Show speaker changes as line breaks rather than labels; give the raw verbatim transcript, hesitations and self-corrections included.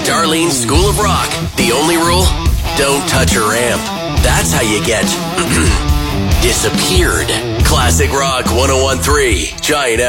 Darlene's School of Rock. The only rule? Don't touch her amp. That's how you get disappeared. Classic Rock one oh one three, Giant